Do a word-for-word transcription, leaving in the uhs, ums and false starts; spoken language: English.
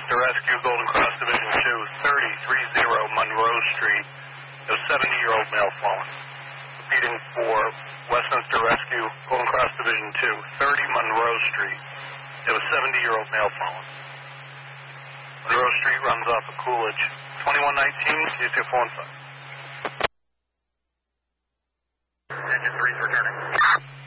Westminster Rescue, Golden Cross Division two, thirty, three zero Monroe Street. There was a seventy-year-old male fallen. Repeating for Westminster Rescue, Golden Cross Division two, thirty Monroe Street. There was a seventy-year-old male fallen. Monroe Street runs off of Coolidge. twenty-one nineteen, C two four one five. Engine three's returning.